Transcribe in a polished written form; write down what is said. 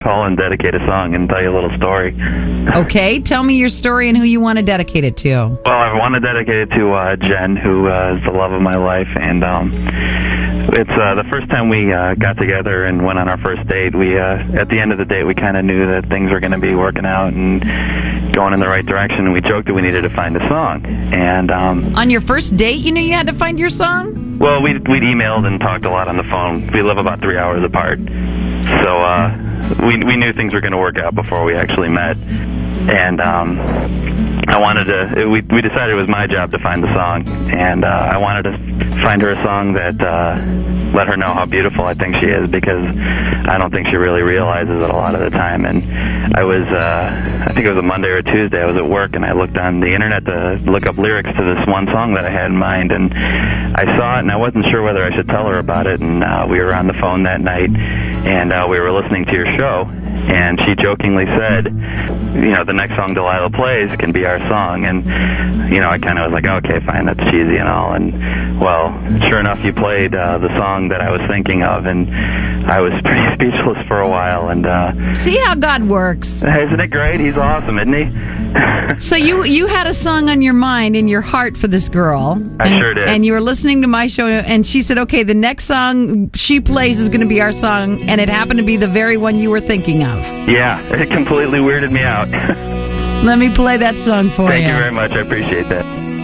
call and dedicate a song and tell you a little story. Okay, tell me your story and who you want to dedicate it to. Well, I want to dedicate it to Jen, who is the love of my life, and it's the first time we got together and went on our first date. We at the end of the date, we kind of knew that things were going to be working out and going in the right direction, and we joked that we needed to find a song. And on your first date, you knew you had to find your song? Well, we'd emailed and talked a lot on the phone. We live about 3 hours apart, so we knew things were going to work out before we actually met. And I wanted to. We decided it was my job to find the song, and I wanted to find her a song that let her know how beautiful I think she is, because I don't think she really realizes it a lot of the time. And I think it was a Monday or a Tuesday. I was at work, and I looked on the internet to look up lyrics to this one song that I had in mind, and I saw it, and I wasn't sure whether I should tell her about it. And we were on the phone that night, and we were listening to your show. And she jokingly said, the next song Delilah plays can be our song. And, I kind of was like, okay, fine, that's cheesy and all. And, well, sure enough, you played the song that I was thinking of, and I was pretty speechless for a while. And see how God works. Isn't it great? He's awesome, isn't he? So you had a song on your mind, in your heart, for this girl. I sure did. And you were listening to my show, and she said, okay, the next song she plays is going to be our song, and it happened to be the very one you were thinking of. Yeah, it completely weirded me out. Let me play that song for you. Thank you very much. I appreciate that.